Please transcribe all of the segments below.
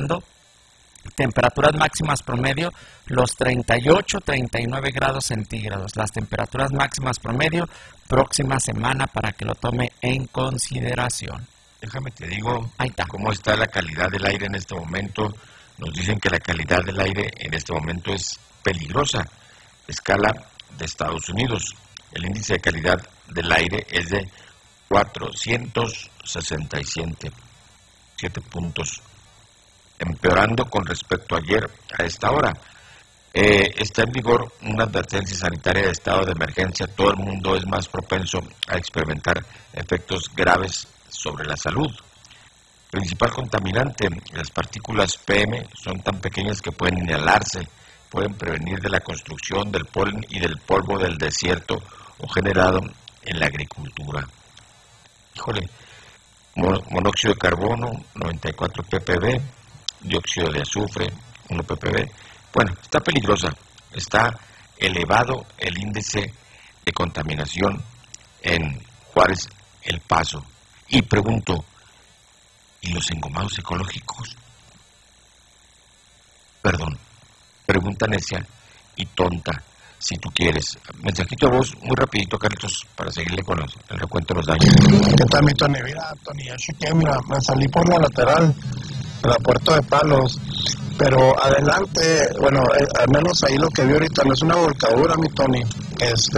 alcanzando temperaturas máximas promedio los 38, 39 grados centígrados. Las temperaturas máximas promedio próxima semana para que lo tome en consideración. Déjame te digo cómo está la calidad del aire en este momento. Nos dicen que la calidad del aire en este momento es peligrosa. Escala de Estados Unidos. El índice de calidad del aire es de 467 puntos, empeorando con respecto a ayer a esta hora. Está en vigor una advertencia sanitaria de estado de emergencia. Todo el mundo es más propenso a experimentar efectos graves sobre la salud. Principal contaminante, las partículas PM son tan pequeñas que pueden inhalarse, pueden prevenir de la construcción, del polen y del polvo del desierto o generado en la agricultura. Híjole, monóxido de carbono, 94 ppb, dióxido de azufre, 1 ppb. Bueno, está peligrosa, está elevado el índice de contaminación en Juárez, El Paso. Y pregunto, ¿y los engomados ecológicos? Perdón, pregunta necia y tonta, si tú quieres. Mensajito de voz muy rapidito, Carlitos, para seguirle con el recuento de los daños. ¿Qué tal, mi Tony? Mira, Tony, ya chequé, mira, me salí por la lateral de la Puerta de Palos, pero adelante, bueno, al menos ahí lo que vi ahorita no es una volcadura, mi Tony, es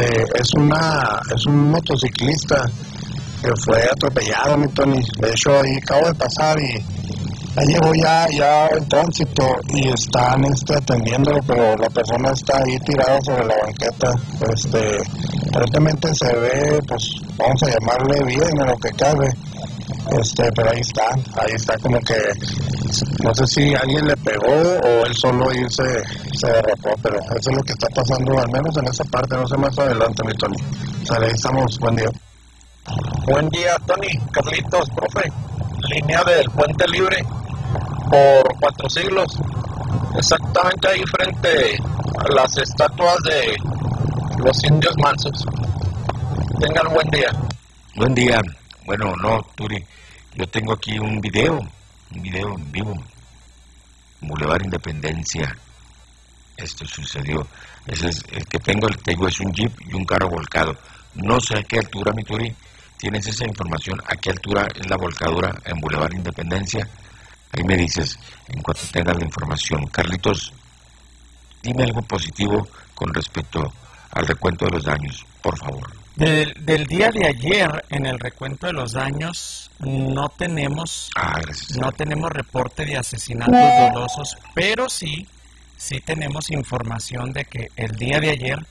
un motociclista que fue atropellado, mi Tony. De hecho, ahí acabo de pasar y ahí llevo ya en tránsito y están atendiéndolo, pero la persona está ahí tirada sobre la banqueta. Aparentemente se ve, pues, vamos a llamarle bien a lo que cabe. Pero ahí está como que, no sé si alguien le pegó o él solo ahí se derrapó, pero eso es lo que está pasando, al menos en esa parte, no sé más adelante, mi Tony. Ahí estamos, buen día. Buen día, Tony, Carlitos, profe. Línea del Puente Libre por 4 siglos, exactamente ahí frente a las estatuas de los indios mansos. Tengan buen día. Buen día. Bueno, no, Turi, yo tengo aquí un video en vivo. Boulevard Independencia. Esto sucedió. Ese es el que tengo, es un jeep y un carro volcado. No sé a qué altura, mi Turi, tienes esa información, a qué altura es la volcadura en Boulevard Independencia. Ahí me dices en cuanto tengas la información. Carlitos, dime algo positivo con respecto al recuento de los daños, por favor. Del día de ayer, en el recuento de los daños, no tenemos reporte de asesinatos dolosos, pero sí tenemos información de que el día de ayer,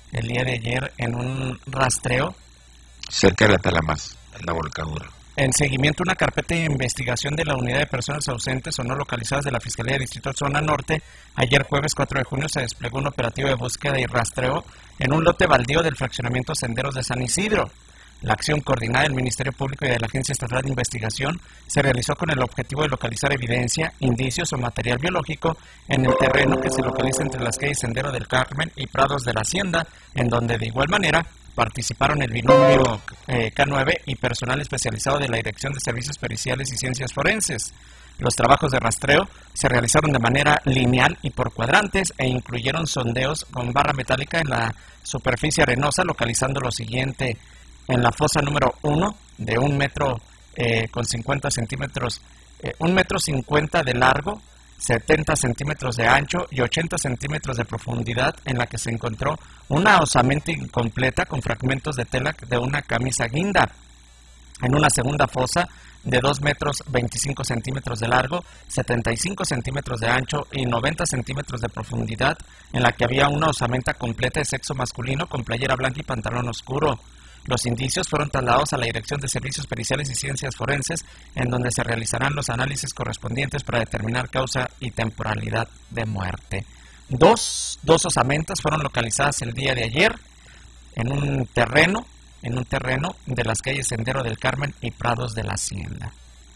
en un rastreo cerca de la Talamas, en la volcadura, en seguimiento a una carpeta de investigación de la Unidad de Personas Ausentes o No Localizadas de la Fiscalía de Distrito Zona Norte, ayer jueves 4 de junio se desplegó un operativo de búsqueda y rastreo en un lote baldío del fraccionamiento Senderos de San Isidro. La acción coordinada del Ministerio Público y de la Agencia Estatal de Investigación se realizó con el objetivo de localizar evidencia, indicios o material biológico en el terreno que se localiza entre las calles Sendero del Carmen y Prados de la Hacienda, en donde de igual manera participaron el binomio K9 y personal especializado de la Dirección de Servicios Periciales y Ciencias Forenses. Los trabajos de rastreo se realizaron de manera lineal y por cuadrantes e incluyeron sondeos con barra metálica en la superficie arenosa, localizando lo siguiente: en la fosa número 1 de 1 metro con 50 centímetros, 1 metro 50 de largo, 70 centímetros de ancho y 80 centímetros de profundidad, en la que se encontró una osamenta incompleta con fragmentos de tela de una camisa guinda. En una segunda fosa de 2 metros 25 centímetros de largo, 75 centímetros de ancho y 90 centímetros de profundidad, en la que había una osamenta completa de sexo masculino con playera blanca y pantalón oscuro. Los indicios fueron trasladados a la Dirección de Servicios Periciales y Ciencias Forenses, en donde se realizarán los análisis correspondientes para determinar causa y temporalidad de muerte. Dos osamentas fueron localizadas el día de ayer en un terreno de las calles Sendero del Carmen y Prados de la Hacienda.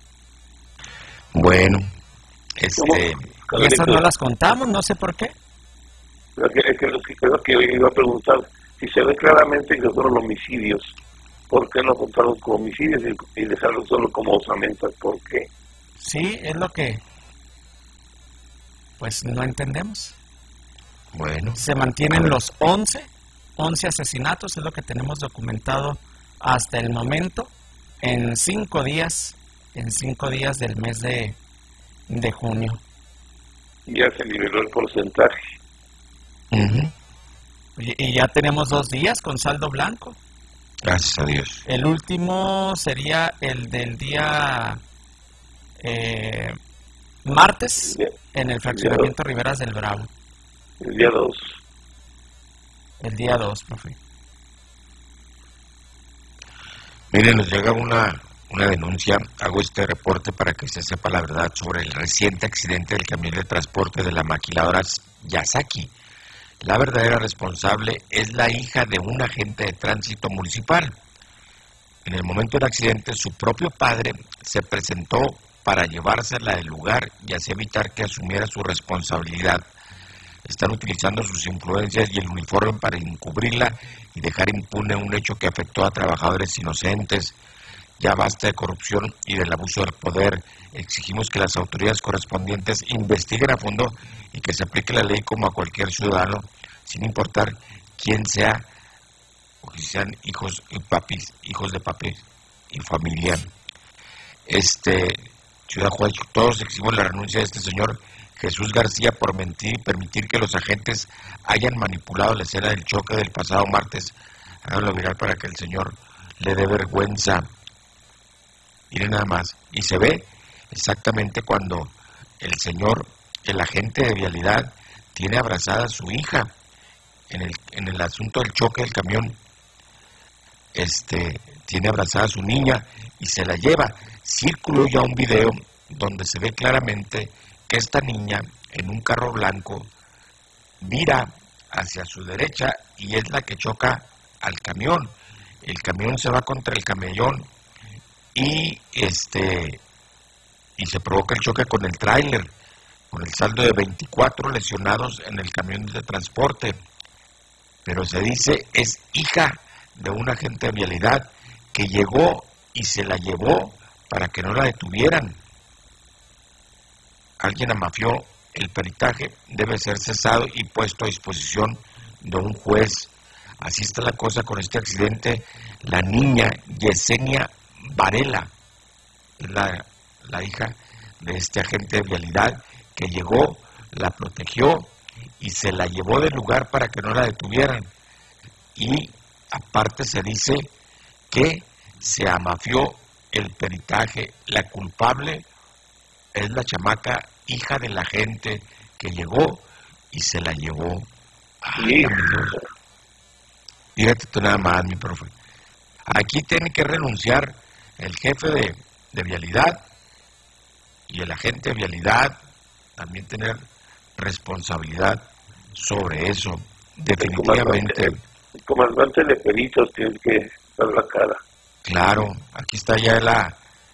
Bueno, esas no las contamos, no sé por qué. Creo que iba a preguntar, si se ve claramente que fueron homicidios, ¿por qué no contaron como homicidios y dejaron solo como osamentas? ¿Por qué? Sí, es lo que pues no entendemos. Bueno. Se mantienen los 11 asesinatos, es lo que tenemos documentado hasta el momento, en 5 días del mes de junio. Ya se niveló el porcentaje. Uh-huh. Y ya tenemos 2 días con saldo blanco. Gracias a Dios. El último sería el del día martes, en el fraccionamiento Riberas del Bravo. El día 2. El día 2, profe. Mire, nos llega una denuncia, hago este reporte para que se sepa la verdad sobre el reciente accidente del camión de transporte de la maquiladora Yasaki. La verdadera responsable es la hija de un agente de tránsito municipal. En el momento del accidente, su propio padre se presentó para llevársela del lugar y así evitar que asumiera su responsabilidad. Están utilizando sus influencias y el uniforme para encubrirla y dejar impune un hecho que afectó a trabajadores inocentes. Ya basta de corrupción y del abuso del poder. Exigimos que las autoridades correspondientes investiguen a fondo y que se aplique la ley como a cualquier ciudadano, sin importar quién sea o que sean hijos de papi y familia. Ciudad Juárez, todos exigimos la renuncia de este señor Jesús García por mentir y permitir que los agentes hayan manipulado la escena del choque del pasado martes. Háganlo viral para que el señor le dé vergüenza. Miren nada más. Y se ve exactamente cuando el agente de vialidad, tiene abrazada a su hija en el asunto del choque del camión. Tiene abrazada a su niña y se la lleva. Circuló ya un video donde se ve claramente que esta niña en un carro blanco mira hacia su derecha y es la que choca al camión. El camión se va contra el camellón y se provoca el choque con el tráiler, con el saldo de 24 lesionados en el camión de transporte. Pero se dice es hija de un agente de vialidad que llegó y se la llevó para que no la detuvieran. Alguien amafió el peritaje, debe ser cesado y puesto a disposición de un juez. Así está la cosa con este accidente. La niña Yesenia Varela es la hija de este agente de vialidad que llegó, la protegió y se la llevó del lugar para que no la detuvieran. Y aparte se dice que se amafió el peritaje. La culpable es la chamaca, hija del agente que llegó y se la llevó. Ay, amigos. Fíjate tú nada más, mi profe. Aquí tiene que renunciar el jefe de vialidad y el agente de vialidad, también tener responsabilidad sobre eso. Definitivamente. El comandante de peritos tiene que dar la cara. Claro, aquí está ya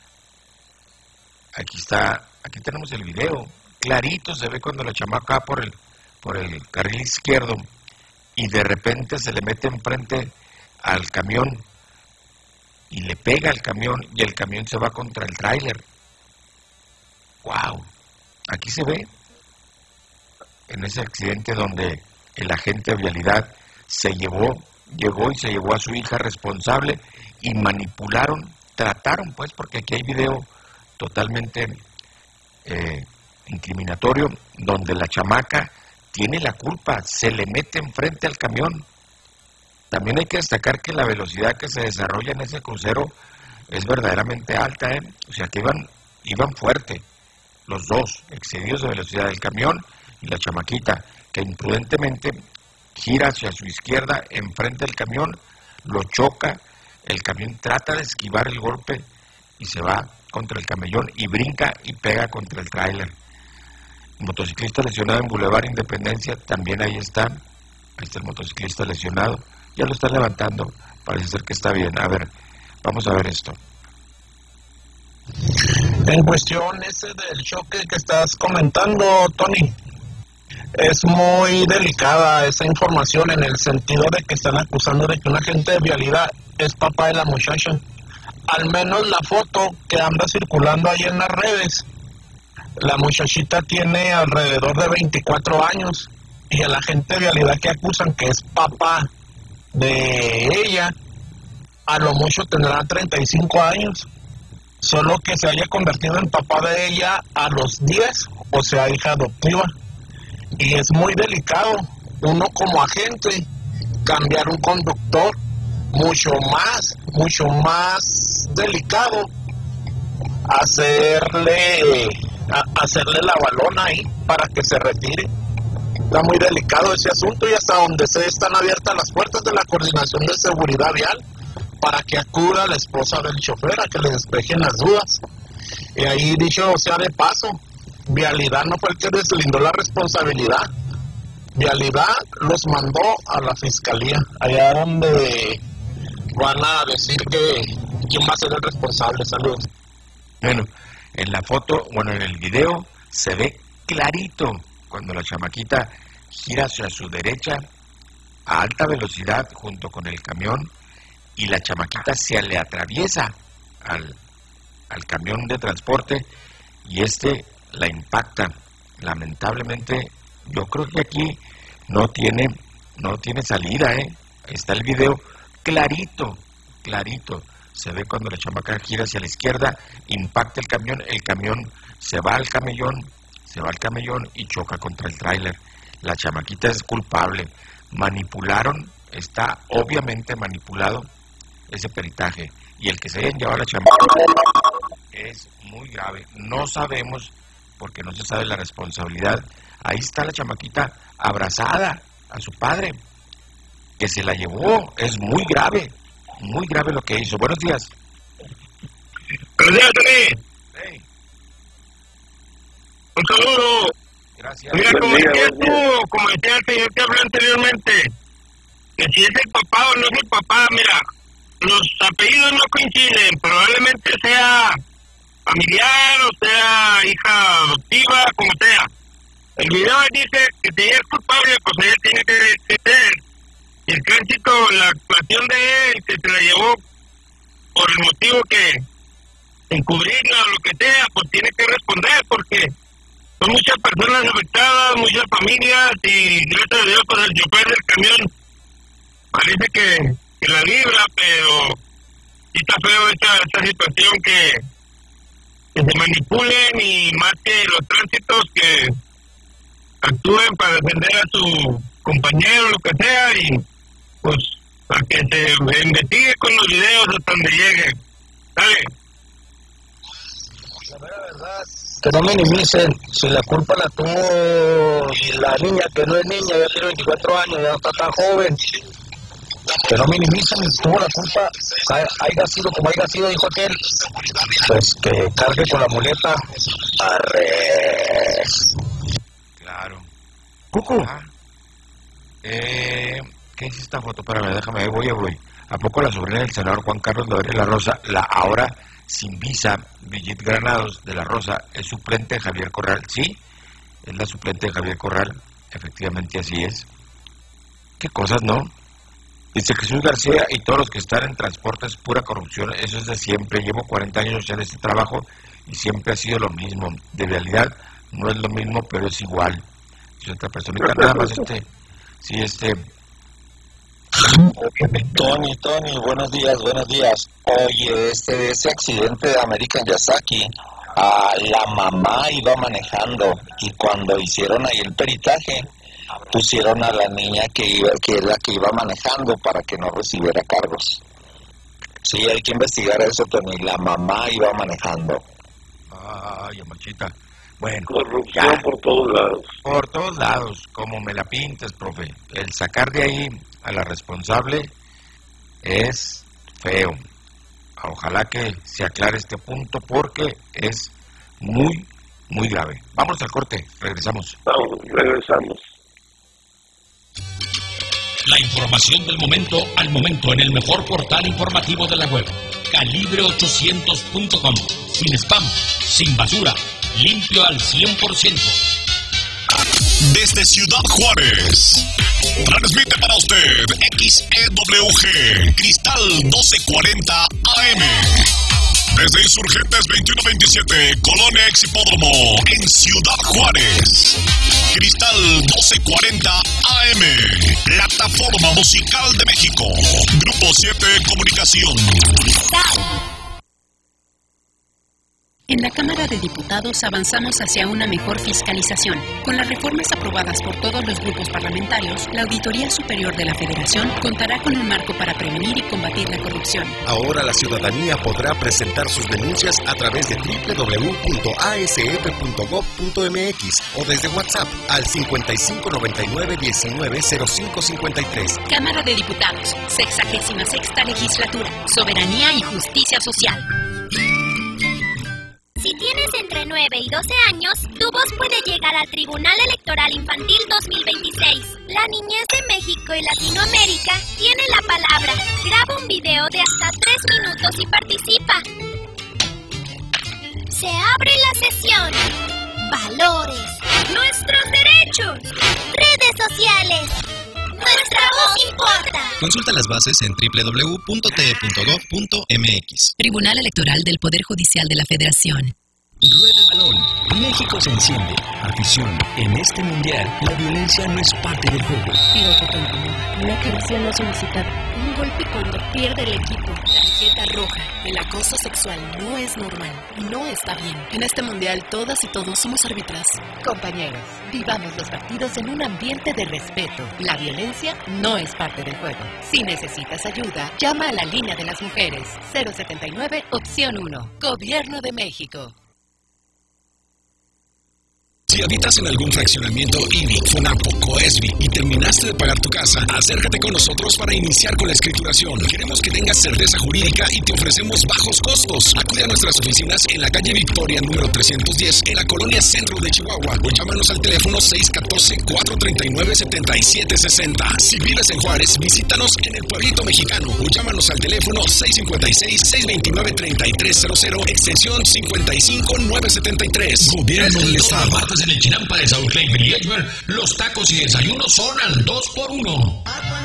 aquí tenemos el video. Clarito se ve cuando la chamaca va por el carril izquierdo y de repente se le mete enfrente al camión y le pega al camión y el camión se va contra el tráiler. ¡Wow! Aquí se ve en ese accidente donde el agente de vialidad llegó y se llevó a su hija responsable y trataron pues, porque aquí hay video totalmente incriminatorio, donde la chamaca tiene la culpa, se le mete enfrente al camión. También hay que destacar que la velocidad que se desarrolla en ese crucero es verdaderamente alta, o sea que iban fuerte, los dos, excedidos de velocidad, del camión y la chamaquita, que imprudentemente gira hacia su izquierda enfrente del camión, lo choca, el camión trata de esquivar el golpe y se va contra el camellón y brinca y pega contra el tráiler. Motociclista lesionado en Boulevard Independencia, también ahí está el motociclista lesionado, ya lo están levantando, parece ser que está bien. A ver, vamos a ver esto. En cuestión ese del choque que estás comentando, Tony, es muy delicada esa información en el sentido de que están acusando de que un agente de vialidad es papá de la muchacha. Al menos la foto que anda circulando ahí en las redes La muchachita tiene alrededor de 24 años y el agente de vialidad que acusan que es papá de ella, a lo mucho tendrá 35 años, solo que se haya convertido en papá de ella a los 10, o sea, hija adoptiva. Y es muy delicado uno como agente cambiar un conductor, mucho más delicado hacerle la balona ahí para que se retire. Está muy delicado ese asunto, y hasta donde están abiertas las puertas de la Coordinación de Seguridad Vial para que acuda la esposa del chofer a que le despejen las dudas. Y ahí, dicho sea de paso, Vialidad no fue el que deslindó la responsabilidad. Vialidad los mandó a la fiscalía, allá donde van a decir que quién va a ser el responsable. Saludos. Bueno, en la foto, en el video se ve clarito cuando la chamaquita gira hacia su derecha a alta velocidad junto con el camión, y la chamaquita se le atraviesa al camión de transporte y la impacta. Lamentablemente, yo creo que aquí no tiene salida, Está el video clarito. Se ve cuando la chamaca gira hacia la izquierda, impacta el camión se va al camellón y choca contra el tráiler. La chamaquita es culpable. Está obviamente manipulado ese peritaje, y el que se hayan llevado a la chamaquita es muy grave. No sabemos, porque no se sabe la responsabilidad. Ahí está la chamaquita abrazada a su padre, que se la llevó. Es muy grave lo que hizo. Buenos días. Buenos días, Tony. Hey. Un saludo. Gracias. Mira, como decía el señor que habló anteriormente, que si es el papá o no es el papá, mira, los apellidos no coinciden, probablemente sea familiar o sea hija adoptiva, como sea. El video dice que si ella es culpable, pues ella tiene que ser. Y el tránsito, la actuación de él, que se la llevó por el motivo que encubrirla o lo que sea, pues tiene que responder, porque son muchas personas afectadas, muchas familias, y gracias a Dios, pues el chofer del camión parece que la libra, pero sí está feo esta situación que se manipulen, y más que los tránsitos que actúen para defender a su compañero, lo que sea, y pues para que se investigue con los videos hasta donde llegue. Dale. La verdad, que no minimicen, si la culpa la tuvo la niña, que no es niña, ya tiene 24 años, ya no está tan joven. Que no minimicen, tuvo la culpa, haya sido como haya sido, dijo aquel, pues que cargue con la muleta. Arre. Claro. Cucu. ¿Qué es esta foto? Espérame, déjame, voy. ¿A poco la sobrina del senador Juan Carlos Loera de la Rosa, la ahora sin visa Brigitte Granados de la Rosa, es suplente de Javier Corral? Sí, es la suplente de Javier Corral, efectivamente así es. ¿Qué cosas, no? Dice Jesús García, y todos los que están en transporte es pura corrupción, eso es de siempre. Llevo 40 años en este trabajo y siempre ha sido lo mismo. De realidad no es lo mismo, pero es igual. Es otra personita, nada más Tony, buenos días. Oye, ese accidente de American Yasaki, la mamá iba manejando, y cuando hicieron ahí el peritaje, pusieron a la niña que es la que iba manejando para que no recibiera cargos. Sí, hay que investigar eso, Tony. La mamá iba manejando. Ay, machita. Bueno, corrupción ya. Por todos lados. Por todos lados, como me la pintes, profe. El sacar de ahí a la responsable es feo. Ojalá que se aclare este punto, porque es muy, muy grave. Vamos al corte, regresamos. Regresamos. La información del momento al momento en el mejor portal informativo de la web, calibre800.com. Sin spam, sin basura, limpio al 100%. Desde Ciudad Juárez, transmite para usted XEWG Cristal 1240 AM. Desde Insurgentes 2127, Colonia Exhipódromo, en Ciudad Juárez. Cristal 1240 AM, Plataforma Musical de México. Grupo 7 Comunicación. En la Cámara de Diputados avanzamos hacia una mejor fiscalización. Con las reformas aprobadas por todos los grupos parlamentarios, la Auditoría Superior de la Federación contará con un marco para prevenir y combatir la corrupción. Ahora la ciudadanía podrá presentar sus denuncias a través de www.asf.gov.mx o desde WhatsApp al 5599-190553. Cámara de Diputados, 66ª Legislatura, Soberanía y Justicia Social. Si tienes entre 9 y 12 años, tu voz puede llegar al Tribunal Electoral Infantil 2026. La niñez de México y Latinoamérica tiene la palabra. Graba un video de hasta 3 minutos y participa. Se abre la sesión. Valores. Nuestros derechos. Redes sociales. Nuestra voz importa. Consulta las bases en www.te.gov.mx. Tribunal Electoral del Poder Judicial de la Federación. Rueda el balón. México se enciende. Afición. En este mundial, la violencia no es parte del juego. Piloto continuo. Una acción no solicitada. Un golpe cuando pierde el equipo. Tarjeta roja. El acoso sexual no es normal. No está bien. En este mundial, todas y todos somos árbitras. Compañeros, vivamos los partidos en un ambiente de respeto. La violencia no es parte del juego. Si necesitas ayuda, llama a la línea de las mujeres. 079, opción 1. Gobierno de México. Si habitas en algún fraccionamiento IBI, FONAPO, COESBI y terminaste de pagar tu casa, acércate con nosotros para iniciar con la escrituración. Queremos que tengas certeza jurídica y te ofrecemos bajos costos. Acude a nuestras oficinas en la calle Victoria número 310 en la colonia Centro de Chihuahua o llámanos al teléfono 614-439-7760. Si vives en Juárez, visítanos en el Pueblito Mexicano o llámanos al teléfono 656-629-3300 extensión 55973. Gobierno del Estado. En el Chinampa de South Lake y Edgeburg, los tacos y desayunos son al 2x1.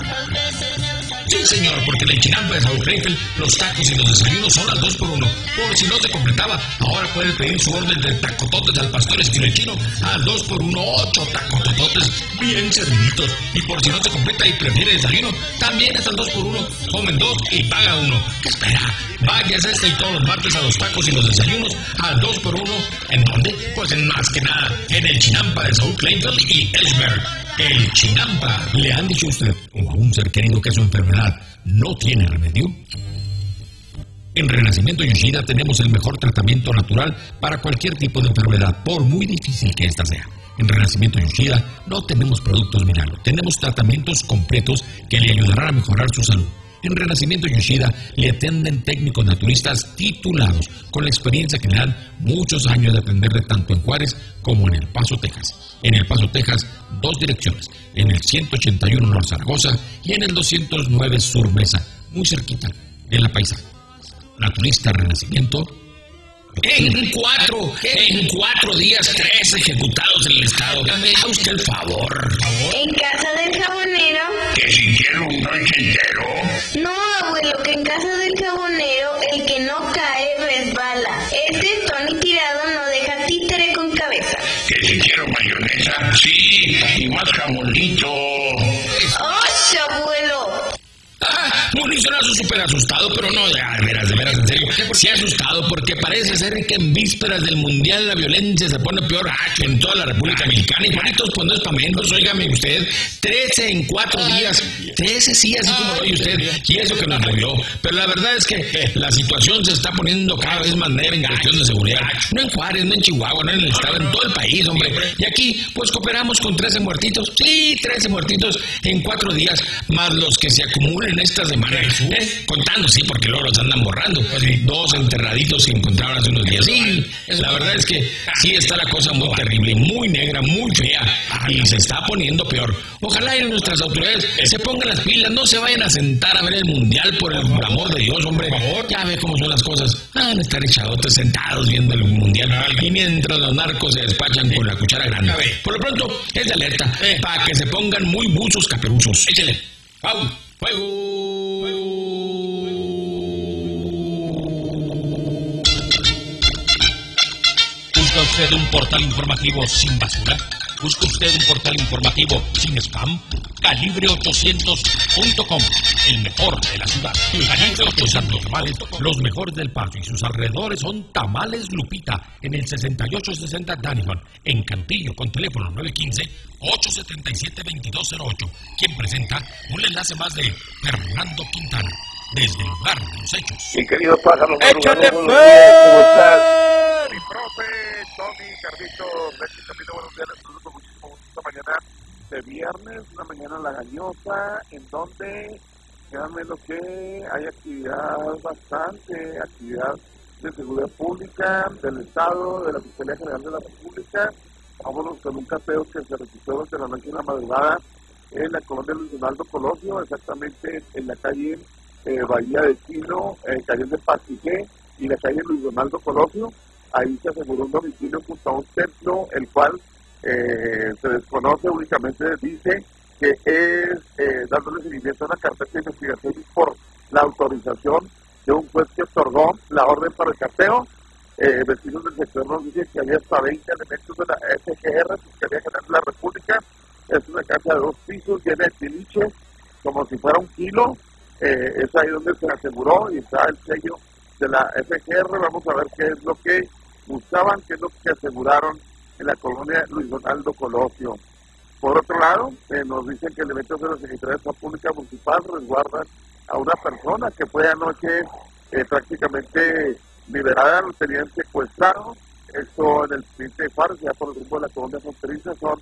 Sí, señor, porque en el Chinampa de South Lake los tacos y los desayunos son al 2x1. Por si no se completaba, ahora puede pedir su orden de tacototes al pastor esquilechino al 2x1, 8 tacotototes bien serviditos. Y por si no se completa y prefiere desayuno, también es al 2x1. Comen 2 y paga 1. ¿Qué espera? Váyase y todos los martes a los tacos y los desayunos al 2x1. ¿En dónde? Pues en más que nada, en el Chinampa de South Plainfield y Edgeburg. El Chinampa. ¿Le han dicho a usted o a un ser querido que su enfermedad no tiene remedio? En Renacimiento Yoshida tenemos el mejor tratamiento natural para cualquier tipo de enfermedad, por muy difícil que ésta sea. En Renacimiento Yoshida no tenemos productos milagros, tenemos tratamientos completos que le ayudarán a mejorar su salud. En Renacimiento Yoshida le atienden técnicos naturistas titulados con la experiencia que le dan muchos años de atenderle tanto en Juárez como en El Paso, Texas. En El Paso, Texas, 2 direcciones, en el 181 North Zaragoza y en el 209 Sur Mesa, muy cerquita de La Paisana. Naturista Renacimiento. En 4 días, 3 ejecutados en el estado. Dame a usted el favor. En casa del jabonero. ¿Que si quiero un noche entero? No, abuelo, que en casa del jabonero el que no cae resbala. Este Tony Tirado no deja títere con cabeza. ¿Que si quiero mayonesa? Sí, y más jamonito. ¡Oh, abuelo! Municionazo súper asustado, pero no, de veras, en serio. Sí asustado porque parece ser que en vísperas del Mundial la violencia se pone peor en toda la República Mexicana. Y Juanitos, pues no es para menos, óigame usted. 13 en 4 días. 13 sí, así como lo oye usted. Y eso que nos movió. Pero la verdad es que la situación se está poniendo cada vez más negra en cuestión de seguridad. No en Juárez, no en Chihuahua, no en el estado, en todo el país, hombre. Y aquí, pues cooperamos con 13 muertitos. Sí, 13 muertitos en 4 días, más los que se acumulen esta semana. Contando, sí, porque luego los andan borrando. 2 enterraditos se encontraron hace unos días. Sí, la verdad es que sí está la cosa muy terrible, muy negra, muy fea, y se está poniendo peor. Ojalá y nuestras autoridades se pongan las pilas, no se vayan a sentar a ver el Mundial, por el amor de Dios, hombre. Por favor, ya ve cómo son las cosas. Van a estar echadotes sentados viendo el Mundial, y mientras los narcos se despachan con la cuchara grande. Por lo pronto, es de alerta, para que se pongan muy buzos caperuchos. Échale. ¡Au! ¡Fuego! usted un portal informativo sin basura? ¿Busca usted un portal informativo sin spam? Calibre800.com, el mejor de la ciudad. Calibre 800 tamales, los mejores del Paso y sus alrededores son Tamales Lupita, en el 6860 Danison, en Cantillo, con teléfono 915-877-2208. Quien presenta un enlace más de Fernando Quintana, desde el lugar de los hechos. Mi querido Pájaro, ¡échale ¿cómo estás? Mi profe, Tony, Carlitos, Becky, también buenos días, les saludo con muchísimo gusto esta mañana de viernes, una mañana lagañosa, en donde, créanme lo que hay actividad de seguridad pública, del Estado, de la Fiscalía General de la República. Vámonos con un cateo que se registró durante la noche y la madrugada en la colonia Luis Donaldo Colosio, exactamente en la calle Bahía de Chino, calle de Pasijé y la calle Luis Donaldo Colosio. Ahí se aseguró un domicilio junto a un templo, el cual se desconoce, únicamente dice que es dándole seguimiento a una carpeta de investigación por la autorización de un juez que otorgó la orden para el cateo. Vecinos del sector nos dicen que había hasta 20 elementos de la FGR, Fiscalía General de la República. Es una casa de 2 pisos llena de tiliches, como si fuera 1 kilo. Es ahí donde se aseguró y está el sello de la FGR. Vamos a ver qué es lo que buscaban, qué es lo que aseguraron en la colonia Luis Donaldo Colosio. Por otro lado, nos dicen que elementos de la Secretaría de Salud Pública Municipal resguardan a una persona que fue anoche prácticamente liberada, lo tenían secuestrado. Esto en el Pinte de Juárez, ya por el rumbo de la colonia fronteriza. Son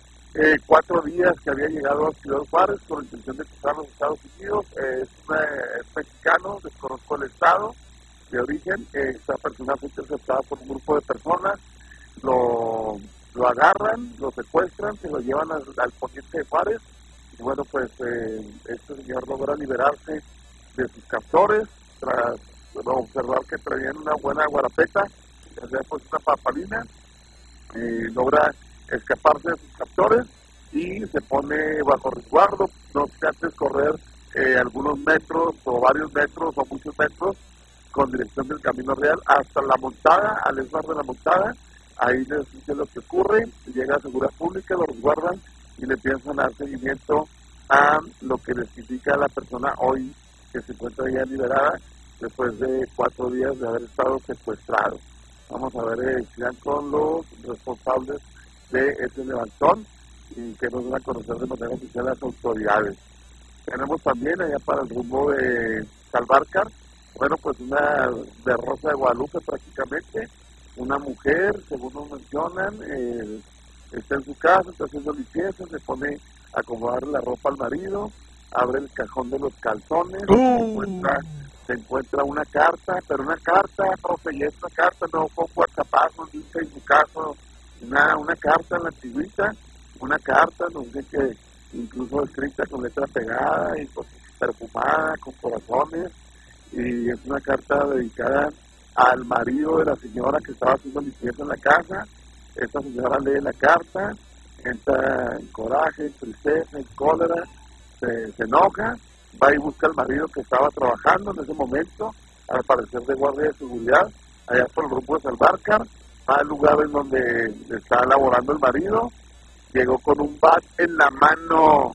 4 días que había llegado a Ciudad Juárez con la intención de cruzar los Estados Unidos. Es mexicano, desconozco el estado de origen. Esta persona fue interceptada por un grupo de personas, lo agarran, lo secuestran, se lo llevan al poniente de Juárez, y bueno, pues este señor logra liberarse de sus captores tras observar que traían una buena guarapeta, ya sea pues una papalina, logra escaparse de sus captores y se pone bajo resguardo, no se hace correr algunos metros o varios metros o muchos metros con dirección del Camino Real hasta la Montada, al esbar de la Montada. Ahí les dice lo que ocurre, llega a Seguridad Pública, lo resguardan y le empiezan a dar seguimiento a lo que les indica a la persona hoy que se encuentra ya liberada después de 4 días de haber estado secuestrado. Vamos a ver si dan con los responsables de ese levantón y que nos van a conocer de manera oficial las autoridades. Tenemos también allá para el rumbo de Salvarcar, bueno, pues una de Rosa de Guadalupe prácticamente, una mujer, según nos mencionan, está en su casa, está haciendo limpieza, se pone a acomodar la ropa al marido, abre el cajón de los calzones, se encuentra una carta, pero una carta, profe, y es una carta, no con WhatsApp, no dice en su caso, una carta en la antigüita, una carta, no sé, que incluso escrita con letra pegada y perfumada, con corazones, y es una carta dedicada al marido de la señora que estaba haciendo limpieza en la casa. Esta señora lee la carta, entra en coraje, en tristeza, en cólera, se enoja, va y busca al marido que estaba trabajando en ese momento, al parecer de guardia de seguridad, allá por el grupo de Salvarcar, va al lugar en donde está laborando el marido, llegó con un bat en la mano,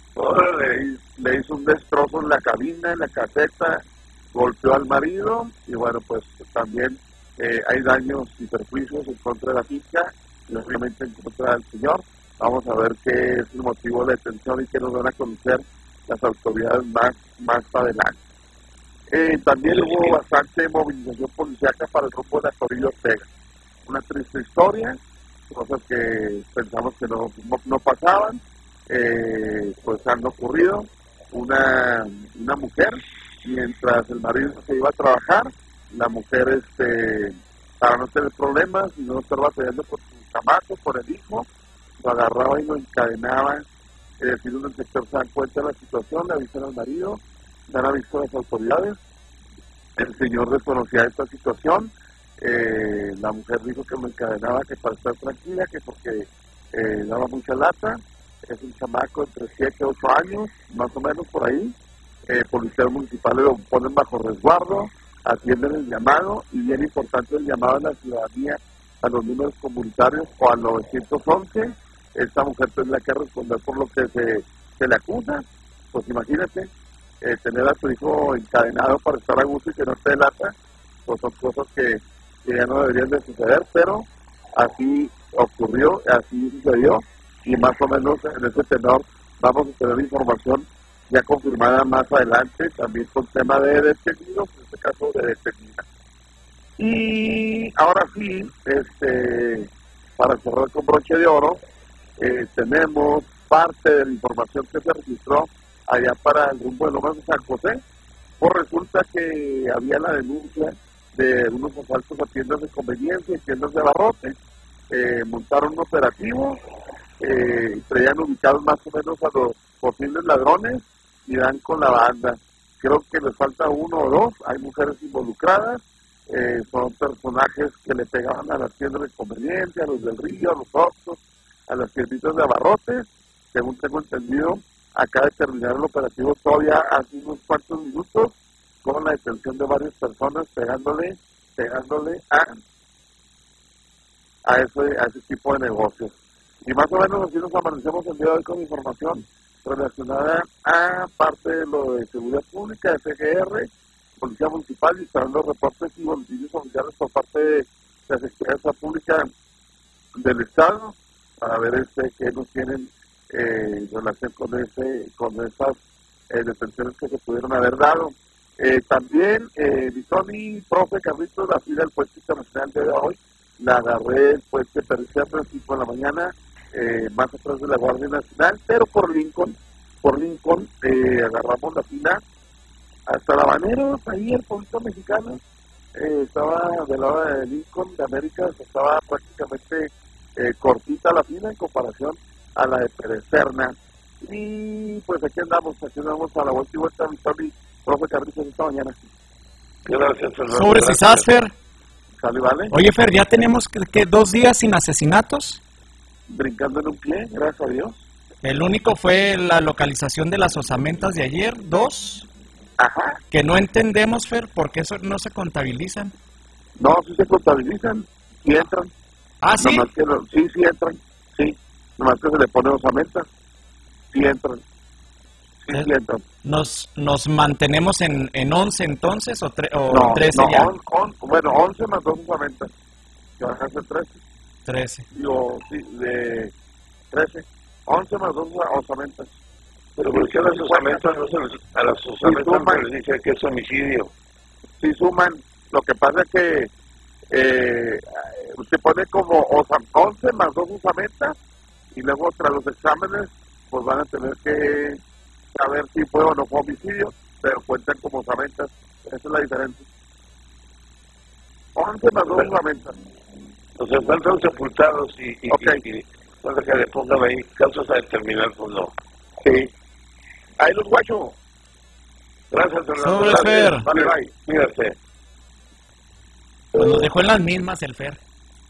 le hizo un destrozo en la cabina, en la caseta, golpeó al marido y bueno, pues también hay daños y perjuicios en contra de la finca y obviamente en contra del señor. Vamos a ver qué es el motivo de la detención y qué nos van a conocer las autoridades más adelante. También hubo bastante movilización policíaca para el grupo de Torillo Ortega. Una triste historia, cosas que pensamos que no pasaban, pues han ocurrido. Una mujer, mientras el marido se iba a trabajar, la mujer, para no tener problemas y no estar batallando por su chamaco, por el hijo, lo agarraba y lo encadenaba. Es decir, en el sector se dan cuenta de la situación, le avisan al marido, dan aviso a las autoridades. El señor desconocía esta situación. La mujer dijo que lo encadenaba que para estar tranquila, que porque daba mucha lata. Es un chamaco entre 7 y 8 años, más o menos por ahí. Policías municipales lo ponen bajo resguardo, atienden el llamado, y bien importante el llamado a la ciudadanía a los números comunitarios o al 911. Esta mujer tendrá que responder por lo que se le acusa. Pues imagínate, tener a tu hijo encadenado para estar a gusto y que no te delata, pues son cosas que ya no deberían de suceder, pero así ocurrió, así sucedió, y más o menos en ese tenor vamos a tener información ya confirmada más adelante, también con tema de detenidos, en este caso de detenida. Y ahora sí, para cerrar con broche de oro, tenemos parte de la información que se registró allá para el rumbo de Lomas de San José. Pues resulta que había la denuncia de unos asaltos a tiendas de conveniencia y tiendas de abarrotes. Montaron un operativo, traían ubicados más o menos a los posibles ladrones y dan con la banda. Creo que les falta uno o dos, hay mujeres involucradas, son personajes que le pegaban a las tiendas de conveniencia, a los del Río, a los Oxxos, a las tienditas de abarrotes. Según tengo entendido, acaba de terminar el operativo todavía hace unos cuantos minutos, con la detención de varias personas pegándole a ese tipo de negocios. Y más o menos así nos amanecemos el día de hoy con información relacionada a parte de lo de seguridad pública, FGR, Policía Municipal, y esperando reportes y boletines oficiales por parte de la Secretaría de Seguridad Pública del Estado, para ver qué nos tienen en relación con esas detenciones que se pudieron haber dado. También, Tony, profe Carlitos, la fila del puente internacional de hoy, la agarré el puente Pericea a las 5 de la mañana, más atrás de la Guardia Nacional, pero por Lincoln, agarramos la fila hasta la Habaneros, ahí el pueblito mexicano, estaba del lado de Lincoln, de América, estaba prácticamente cortita la fila en comparación a la de Perecerna. Y pues aquí andamos a la vuelta y vuelta, mi Tony, profe Carlitos, esta mañana. Gracias, Fernando. Sobre Cisas, Fer. Sale, vale. Oye, Fer, ya tenemos que 2 días sin asesinatos. Brincando en un pie, gracias a Dios. El único fue la localización de las osamentas de ayer, 2. Ajá. Que no entendemos, Fer, por qué eso no se contabilizan. No, sí se contabilizan, sí entran. ¿Ah, sí? Sí entran, sí. Nomás que se le pone osamentas, sí entran. Sí entran. ¿Nos mantenemos en 11 entonces o 13 no, ya? Bueno, 11 más 2 osamentas, que van a ser 13. 13. De 13. 11 más 2 osamentas. Pero ¿por qué a las osamentas no se les dice que es homicidio? Sí suman. Lo que pasa es que se pone como 11 más 2 osamentas y luego tras los exámenes pues van a tener que saber si fue o no fue homicidio, pero cuentan como osamentas. Esa es la diferencia. 11 más 2 osamentas. O sea, faltan sepultados y cuando que le pongan ahí causas a determinar, pues no. Sí. Ahí los guachos. Gracias, Fernando. Sobre Fer. Vale, bye. Cuídate. Pues nos dejó en las mismas el Fer.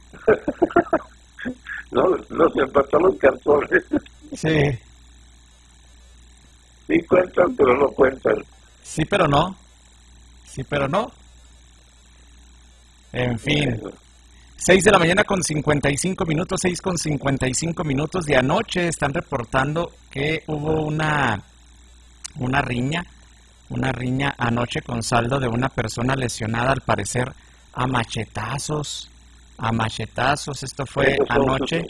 Nos empató los cartones. Sí. Sí cuentan, pero no cuentan. Sí, pero no. Sí, pero no. En fin. 6 de la mañana con 55 minutos, 6 con 55 minutos de anoche. Están reportando que hubo una riña anoche con saldo de una persona lesionada, al parecer a machetazos. Esto fue anoche.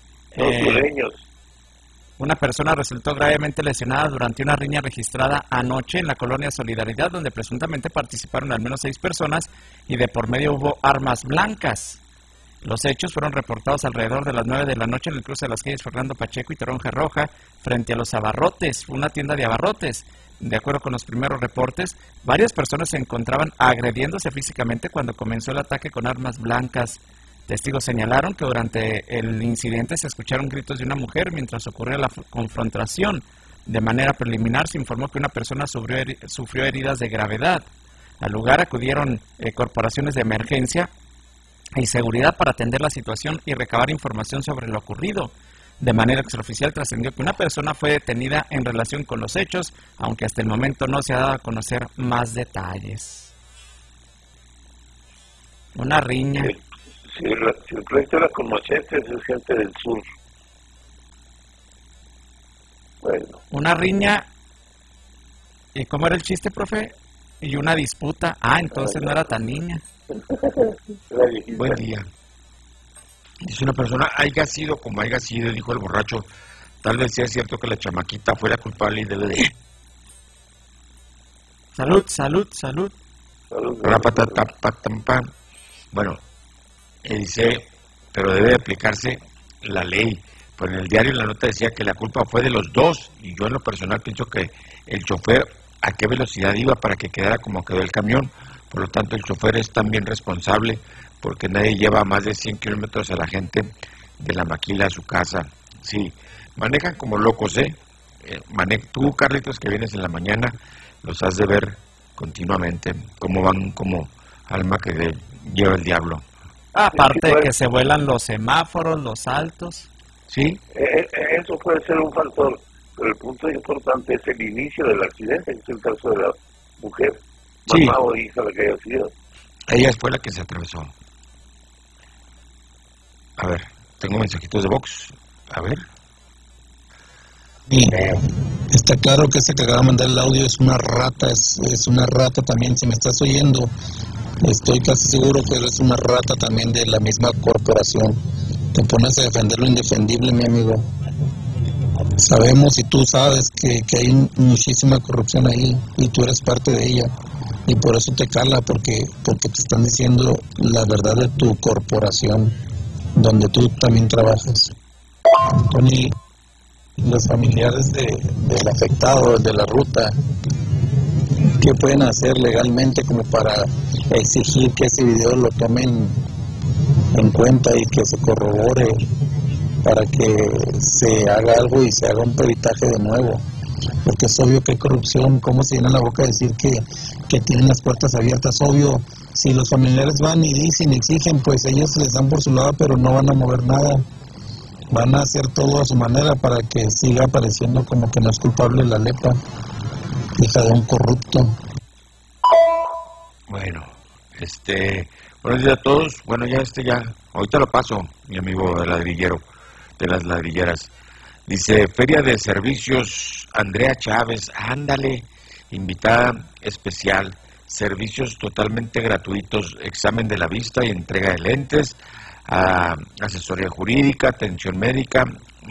Una persona resultó gravemente lesionada durante una riña registrada anoche en la colonia Solidaridad, donde presuntamente participaron al menos 6 personas y de por medio hubo armas blancas. Los hechos fueron reportados alrededor de las 9 de la noche en el cruce de las calles Fernando Pacheco y Toronja Roja, frente a los abarrotes, una tienda de abarrotes. De acuerdo con los primeros reportes, varias personas se encontraban agrediéndose físicamente cuando comenzó el ataque con armas blancas. Testigos señalaron que durante el incidente se escucharon gritos de una mujer mientras ocurría la confrontación. De manera preliminar se informó que una persona sufrió heridas de gravedad. Al lugar acudieron corporaciones de emergencia y seguridad para atender la situación y recabar información sobre lo ocurrido. De manera extraoficial trascendió que una persona fue detenida en relación con los hechos, aunque hasta el momento no se ha dado a conocer más detalles. Una riña. Si el proyecto era con machetes, es gente del sur. Bueno. Una riña. ¿Y cómo era el chiste, profe? Y una disputa. Entonces no era tan niña. Buen día. Dice una persona, haya sido como haya sido, dijo el borracho, tal vez sea cierto que la chamaquita fuera culpable y debe de... Salud. Bueno, dice, pero debe de aplicarse la ley. Pues en el diario la nota decía que la culpa fue de los dos, y yo en lo personal pienso que el chofer a qué velocidad iba para que quedara como quedó el camión. Por lo tanto, el chofer es también responsable porque nadie lleva más de 100 kilómetros a la gente de la maquila a su casa. Sí, manejan como locos, tú, Carlitos, que vienes en la mañana, los has de ver continuamente, cómo van como alma que lleva el diablo. Aparte de que se vuelan los semáforos, los altos. Sí. Eso puede ser un factor, pero el punto importante es el inicio del accidente, que es el caso de la mujer. Sí. Mamá o hija la que haya sido. Ella fue la que se atravesó. A ver, tengo mensajitos de Vox. A ver. Sí, está claro que ese que acaba de mandar el audio es una rata, es una rata también. Si me estás oyendo, estoy casi seguro que eres una rata también de la misma corporación. Te pones a defender lo indefendible, mi amigo. Sabemos y tú sabes que hay muchísima corrupción ahí y tú eres parte de ella. Y por eso te cala, porque te están diciendo la verdad de tu corporación, donde tú también trabajas. Tony, los familiares del afectado, de la ruta, ¿qué pueden hacer legalmente como para exigir que ese video lo tomen en cuenta y que se corrobore para que se haga algo y se haga un peritaje de nuevo? Porque es obvio que hay corrupción. ¿Cómo se llena la boca de decir que tienen las puertas abiertas? Obvio, si los familiares van y dicen, exigen, pues ellos les dan por su lado, pero no van a mover nada. Van a hacer todo a su manera para que siga apareciendo como que no es culpable la Lepa, hija de un corrupto. Bueno, buenos días a todos. Bueno, ya ahorita lo paso, mi amigo de ladrillero, de las ladrilleras. Dice, Feria de Servicios Andrea Chávez, ándale, invitada especial, servicios totalmente gratuitos, examen de la vista y entrega de lentes, asesoría jurídica, atención médica,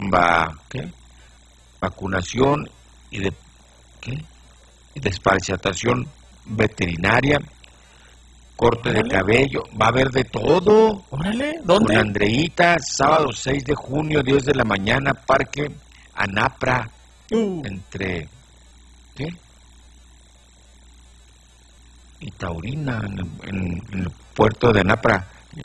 vacunación y desparasitación veterinaria, corte de cabello, va a haber de todo. Órale, ¿dónde? Con Andreita, sábado 6 de junio, 10 de la mañana, Parque Anapra, entre, y Taurina, en el puerto de Anapra,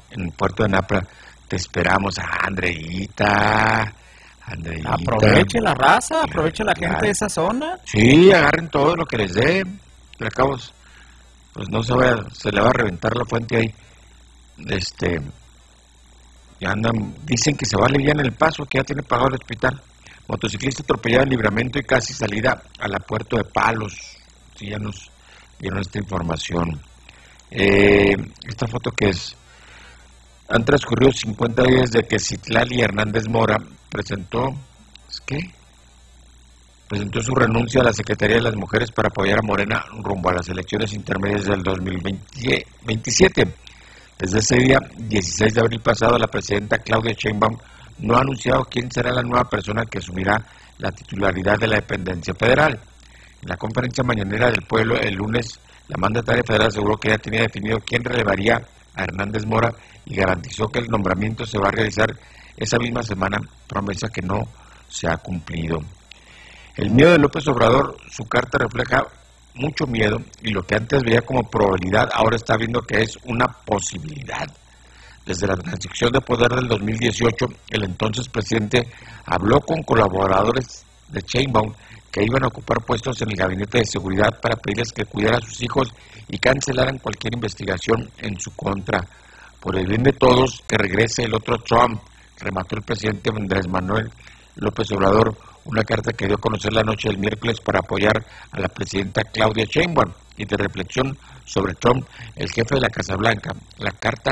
te esperamos, Andreita. Aproveche la raza, aproveche la gente de esa zona. Sí, agarren todo lo que les dé, pero acabos, pues no se le va a reventar la fuente ahí. Ya andan, dicen que se va a aliviar en el paso, que ya tiene pagado el hospital. Motociclista atropellado en Libramento y casi salida a la Puerto de Palos. Sí, ya nos dieron esta información. Esta foto que es, han transcurrido 50 días de que Citlali Hernández Mora presentó su renuncia a la Secretaría de las Mujeres para apoyar a Morena rumbo a las elecciones intermedias del 2027. Desde ese día, 16 de abril pasado, la presidenta Claudia Sheinbaum no ha anunciado quién será la nueva persona que asumirá la titularidad de la dependencia federal. En la conferencia mañanera del pueblo el lunes, la mandataria federal aseguró que ya tenía definido quién relevaría a Hernández Mora y garantizó que el nombramiento se va a realizar esa misma semana, promesa que no se ha cumplido. El miedo de López Obrador, su carta refleja mucho miedo y lo que antes veía como probabilidad ahora está viendo que es una posibilidad. Desde la transición de poder del 2018, el entonces presidente habló con colaboradores de Sheinbaum que iban a ocupar puestos en el gabinete de seguridad para pedirles que cuidara a sus hijos y cancelaran cualquier investigación en su contra. Por el bien de todos, que regrese el otro Trump, remató el presidente Andrés Manuel López Obrador, una carta que dio a conocer la noche del miércoles para apoyar a la presidenta Claudia Sheinbaum y de reflexión sobre Trump, el jefe de la Casa Blanca. La carta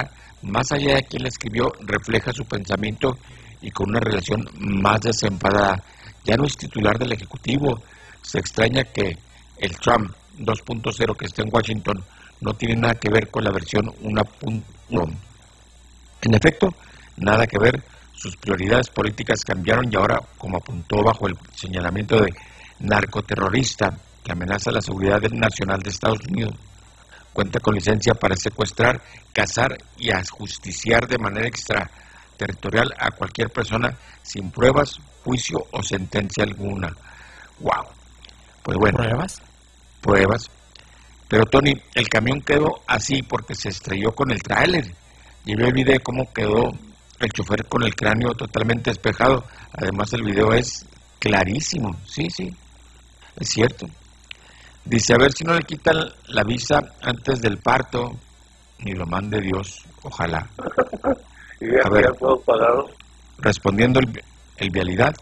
más allá de quien la escribió, refleja su pensamiento y con una relación más desenfadada. Ya no es titular del Ejecutivo. Se extraña que el Trump 2.0 que está en Washington no tiene nada que ver con la versión 1.1. En efecto, nada que ver. Sus prioridades políticas cambiaron y ahora, como apuntó bajo el señalamiento de narcoterrorista que amenaza la seguridad nacional de Estados Unidos, cuenta con licencia para secuestrar, cazar y ajusticiar de manera extraterritorial a cualquier persona sin pruebas, juicio o sentencia alguna. ¡Wow! Pues bueno. ¿Pruebas? Pruebas. Pero Tony, el camión quedó así porque se estrelló con el tráiler. Llevé el video de cómo quedó el chofer con el cráneo totalmente despejado. Además el video es clarísimo. Sí, es cierto. Dice, a ver si no le quitan la visa antes del parto, ni lo mande Dios, ojalá. A ver, respondiendo el vialidad.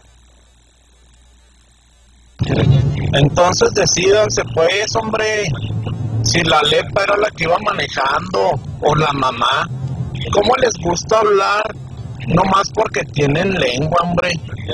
Entonces decídanse pues, hombre, si la Lepa era la que iba manejando o la mamá. ¿Cómo les gusta hablar? No más porque tienen lengua, hombre.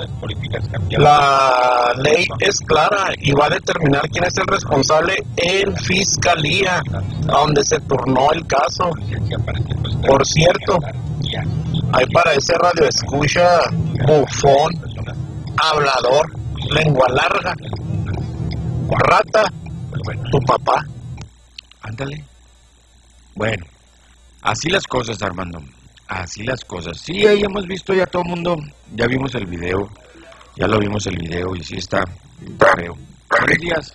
La ley es clara y va a determinar quién es el responsable en fiscalía, a donde se turnó el caso. Por cierto, hay para ese radio escucha bufón, hablador, lengua larga, rata, tu papá. Ándale. Bueno, así las cosas, Armando. Así las cosas. Sí, ahí hemos visto ya todo el mundo, ya vimos el video, ya lo vimos el video y sí está feo. Buenos días.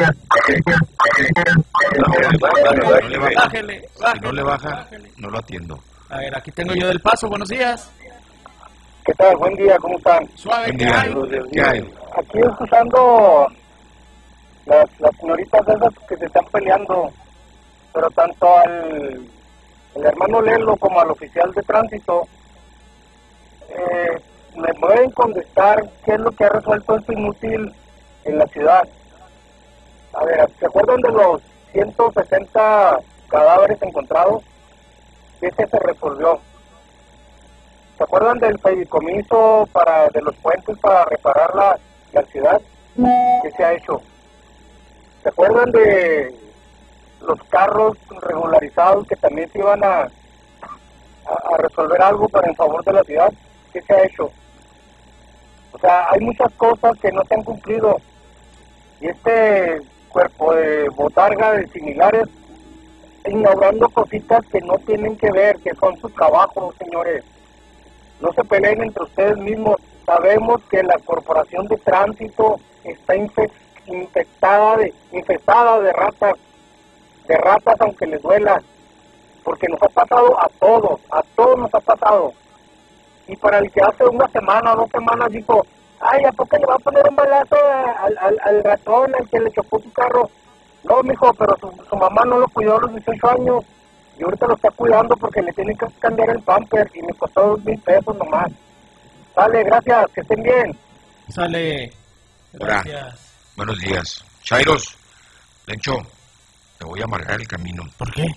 Bájele. Si no le baja, no lo atiendo. A ver, aquí tengo yo del Paso, buenos días. ¿Qué tal? Buen día, ¿cómo están? Suave, ¿qué hay? ¿Qué hay? Aquí escuchando las señoritas esas que se están peleando, pero tanto el hermano Lelo como al oficial de tránsito me pueden contestar qué es lo que ha resuelto esto inútil en la ciudad. A ver, ¿se acuerdan de los 160 cadáveres encontrados? ¿Qué se resolvió? ¿Se acuerdan del fideicomiso de los puentes para reparar la ciudad? ¿Qué se ha hecho? ¿Se acuerdan de los carros regularizados que también se iban a resolver algo para en favor de la ciudad? ¿Qué se ha hecho? O sea, hay muchas cosas que no se han cumplido y este cuerpo de botarga de similares inaugurando cositas que no tienen que ver, que son su trabajo, señores. No se peleen entre ustedes mismos. Sabemos que la corporación de tránsito está infestada de ratas, aunque les duela, porque nos ha pasado a todos nos ha pasado. Y para el que hace una semana o 2 semanas dijo, ay, ¿a poco le va a poner un balazo al ratón, al que le chocó su carro? No, mijo, pero su mamá no lo cuidó a los 18 años y ahorita lo está cuidando porque le tienen que cambiar el pamper y me costó 2,000 pesos nomás. Sale, gracias, que estén bien. Sale, gracias. Hola. Buenos días. Chairos, Lencho, te voy a amargar el camino. ¿Por qué?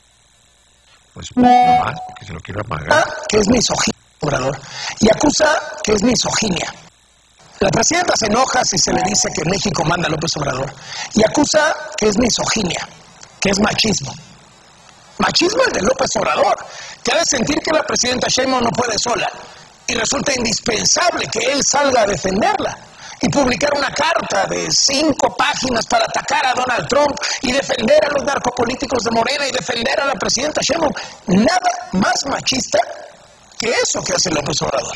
Pues nomás porque se lo quiero amargar. Que es misoginia, Obrador, y acusa que es misoginia. La presidenta se enoja si se le dice que México manda a López Obrador y acusa que es misoginia, que es machismo. Machismo el de López Obrador, que ha de sentir que la presidenta Sheinbaum no puede sola y resulta indispensable que él salga a defenderla y publicar una carta de 5 páginas para atacar a Donald Trump y defender a los narcopolíticos de Morena y defender a la presidenta Sheinbaum. Nada más machista que eso que hace López Obrador.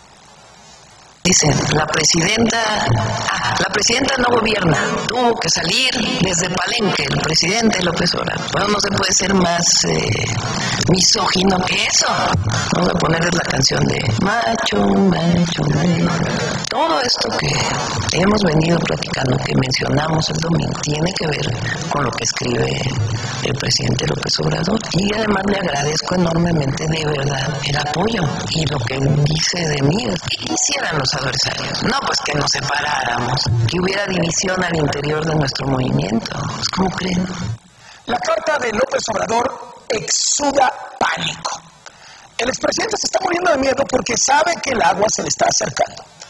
Dicen, la presidenta no gobierna, tuvo que salir desde Palenque, el presidente López Obrador. Bueno, no se puede ser más misógino que eso. Vamos a ponerles la canción de macho. Todo esto que hemos venido platicando, que mencionamos el domingo, tiene que ver con lo que escribe el presidente López Obrador. Y además le agradezco enormemente de verdad el apoyo y lo que dice de mí. ¿Qué hicieran los adversarios? No, pues que nos separáramos, que hubiera división al interior de nuestro movimiento. Pues, ¿cómo creen? La carta de López Obrador exuda pánico. El expresidente se está muriendo de miedo porque sabe que el agua se le está acercando.